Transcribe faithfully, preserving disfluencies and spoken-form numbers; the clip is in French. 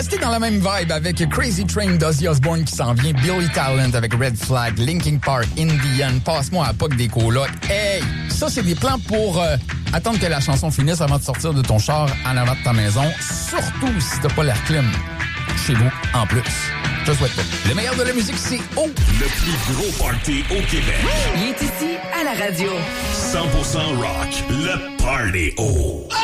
rester dans la même vibe avec Crazy Train d'Ozzy Osbourne qui s'en vient, Billy Talent avec Red Flag, Linkin Park, Indian, Passe-moi à la P O C des colocs. Hey! Ça, c'est des plans pour euh, attendre que la chanson finisse avant de sortir de ton char en avant de ta maison. Surtout si t'as pas l'air clim chez vous, en plus. Je te souhaite pas. Le meilleur de la musique, c'est O. Le plus gros party au Québec. Il est ici, à la radio. cent pour cent rock, le Party O.